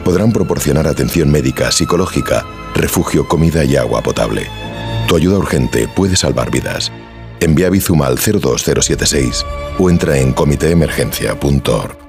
podrán proporcionar atención médica, psicológica, refugio, comida y agua potable. Tu ayuda urgente puede salvar vidas. Envía Bizum al 02076 o entra en comiteemergencia.org.